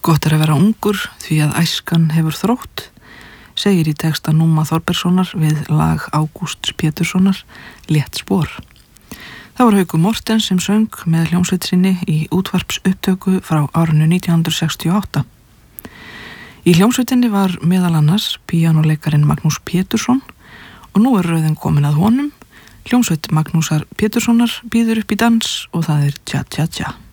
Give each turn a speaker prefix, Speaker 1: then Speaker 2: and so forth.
Speaker 1: Gott að vera ungur því að æskan hefur þrótt, segir í texta Núma Þorbergssonar við lag Ágústs Péturssonar, Létt spor. Það var Haukur Mortens sem söng með hljómsveit sinni í útvarpsupptöku frá árinu 1968. Í hljómsveitinni var meðal annars píanóleikarin Magnús Pétursson og nú röðin komin að honum. Hljómsveit Magnúsar Péturssonar býður upp í dans og það er Tja Tja Tja.